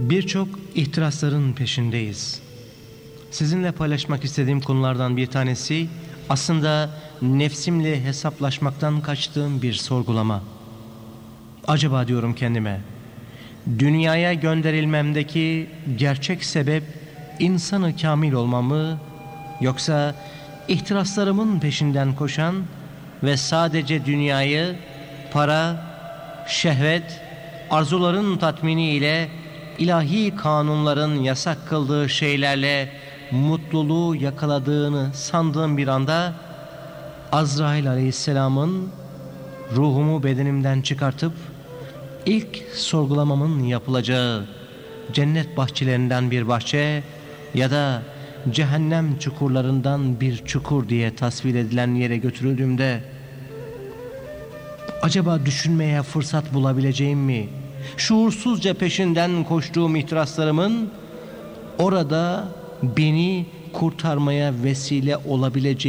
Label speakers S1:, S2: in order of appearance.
S1: Birçok ihtirasların peşindeyiz. Sizinle paylaşmak istediğim konulardan bir tanesi aslında nefsimle hesaplaşmaktan kaçtığım bir sorgulama. Acaba diyorum kendime, dünyaya gönderilmemdeki gerçek sebep insanı kamil olmam mı, yoksa ihtiraslarımın peşinden koşan ve sadece dünyayı para, şehvet, arzuların tatmini ile ilahi kanunların yasak kıldığı şeylerle mutluluğu yakaladığını sandığım bir anda Azrail Aleyhisselam'ın ruhumu bedenimden çıkartıp ilk sorgulamamın yapılacağı cennet bahçelerinden bir bahçe ya da cehennem çukurlarından bir çukur diye tasvir edilen yere götürüldüğümde acaba düşünmeye fırsat bulabileceğim mi? Şuursuzca peşinden koştuğum ihtiraslarımın orada beni kurtarmaya vesile olabileceği